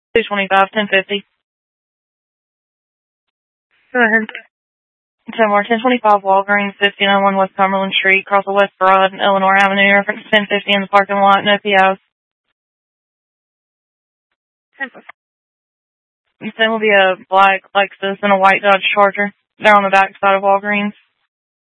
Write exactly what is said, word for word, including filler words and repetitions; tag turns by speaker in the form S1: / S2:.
S1: two twenty-five, ten fifty. Go ahead. ten more, ten twenty-five Walgreens, fifteen oh one West Cumberland Street, across the West Broad, Illinois Avenue, reference ten fifty in the parking lot, no P Os. Then will be a black Lexus and a white Dodge Charger. They're on the back side of Walgreens.